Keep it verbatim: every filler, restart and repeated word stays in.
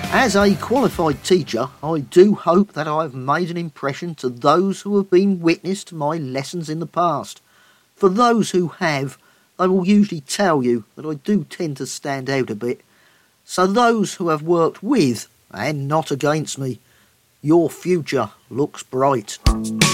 As a qualified teacher, I do hope that I have made an impression to those who have been witness to my lessons in the past. For those who have, they will usually tell you that I do tend to stand out a bit. So those who have worked with, and not against me, your future looks bright.